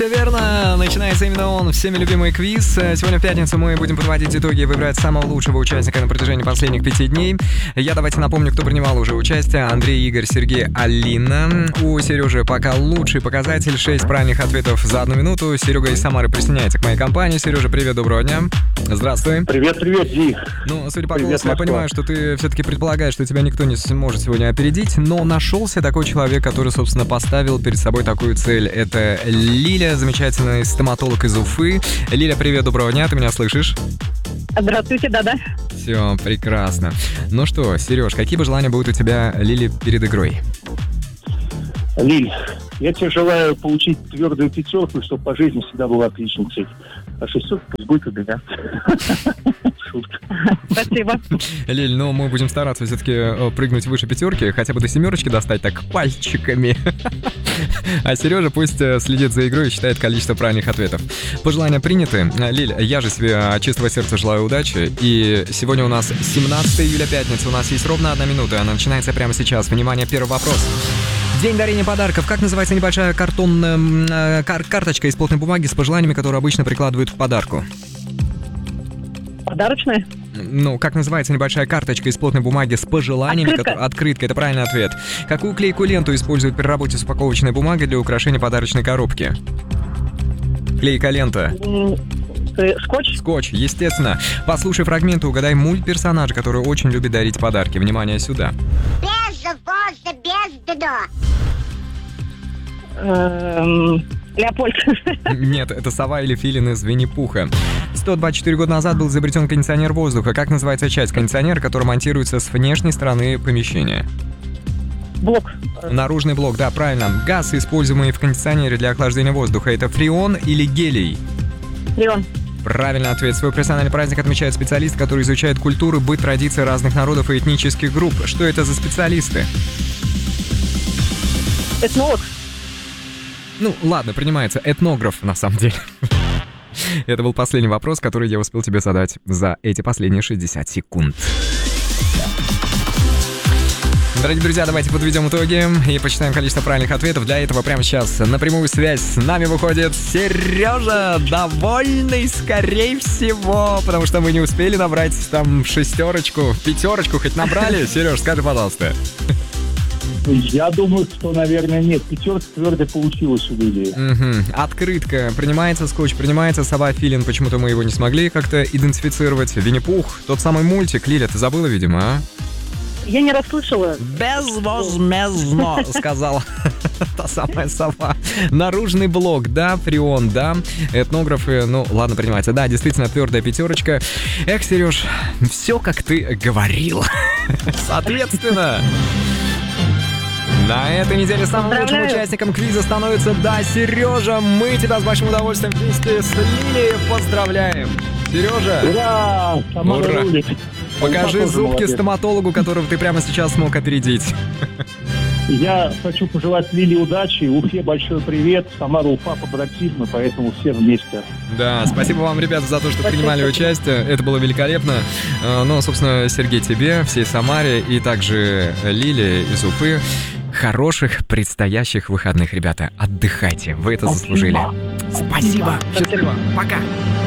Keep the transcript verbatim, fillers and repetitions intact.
Верно, начинается именно он, всеми любимый квиз. Сегодня в пятницу мы будем подводить итоги и выбирать самого лучшего участника на протяжении последних пяти дней. Я давайте напомню, кто принимал уже участие. Андрей, Игорь, Сергей, Алина. У Сережи пока лучший показатель, шесть правильных ответов за одну минуту. Серега из Самары присоединяется к моей компании. Сережа, привет, доброго дня. Здравствуй. Привет, привет, Ди. Ну, судя по Привет, голосу, я Москва. понимаю, что ты все-таки предполагаешь, что тебя никто не сможет сегодня опередить, но нашелся такой человек, который, собственно, поставил перед собой такую цель. Это Лиля, замечательный стоматолог из Уфы. Лиля, привет, доброго дня, ты меня слышишь? Здравствуйте, да-да. Все, прекрасно. Ну что, Сереж, какие бы желания будут у тебя, Лили, перед игрой? Лиль, я тебе желаю получить твердую пятерку, чтобы по жизни всегда была отличницей. А шестерка пусть будет у меня. Шутка. Спасибо. Лиль, ну мы будем стараться все-таки э, прыгнуть выше пятерки, хотя бы до семерочки достать так пальчиками. А Сережа пусть э, следит за игрой и считает количество правильных ответов. Пожелания приняты. Лиль, я же себе от чистого сердца желаю удачи. И сегодня у нас семнадцатое июля, пятница. У нас есть ровно одна минута. Она начинается прямо сейчас. Внимание, первый вопрос. День дарения подарков. Как называется небольшая картонная э, кар- карточка из плотной бумаги с пожеланиями, которую обычно прикладывают к подарку? Подарочная? Ну, как называется небольшая карточка из плотной бумаги с пожеланиями? Открытка. Ко- Открытка, это правильный ответ. Какую клейкую ленту используют при работе с упаковочной бумагой для украшения подарочной коробки? Клейкая лента. М, э, Скотч? Скотч, естественно. Послушай фрагмент и угадай мультперсонажа, который очень любит дарить подарки. Внимание сюда. Без завоза, без дно. Эм, Леопольд. Нет, это сова или филин из Винни-Пуха. сто двадцать четыре года назад был изобретен кондиционер воздуха. Как называется часть кондиционера, который монтируется с внешней стороны помещения? Блок. Наружный блок, да, правильно. Газ, используемый в кондиционере для охлаждения воздуха, это фреон или гелий? Леон. Правильный ответ. Свой персональный праздник отмечают специалисты, которые изучают культуру, быт, традиции разных народов и этнических групп. Что это за специалисты? Этнолог. Ну, ладно, принимается этнограф, на самом деле. Это был последний вопрос, который я успел тебе задать за эти последние шестьдесят секунд. Дорогие друзья, давайте подведем итоги и посчитаем количество правильных ответов. Для этого прямо сейчас на прямую связь с нами выходит Сережа, довольный, скорее всего, потому что мы не успели набрать там шестерочку, пятерочку хоть набрали. Сереж, скажи, пожалуйста. Я думаю, что, наверное, нет. Пятерка твердо получилась у Лилии. Угу. Открытка. Принимается скотч, принимается сова, филин. Почему-то мы его не смогли как-то идентифицировать. Винни-Пух. Тот самый мультик. Лиля, ты забыла, видимо, а? Я не расслышала. Безвозмездно, сказала та самая сова. Наружный блок, да, фреон, да. Этнографы, ну, ладно, принимается. Да, действительно, твердая пятерочка. Эх, Сереж, все как ты говорил. Соответственно, на этой неделе самым лучшим Поздравляю. участником квиза становится, да, Сережа. Мы тебя с большим удовольствием вместе с Лилией поздравляем. Сережа, Ура! Самара Ура! рулит. покажи Он тоже зубки молодец. стоматологу, которого ты прямо сейчас смог опередить. Я хочу пожелать Лилии удачи. Уфе большой привет. Самара, Уфа побратимы, поэтому все вместе. Да, спасибо вам, ребята, за то, что принимали участие. Это было великолепно. Э, Ну, собственно, Сергей, тебе, всей Самаре и также Лиле из Уфы. Хороших предстоящих выходных, ребята. Отдыхайте, вы это заслужили. Спасибо. Счастливо. Пока.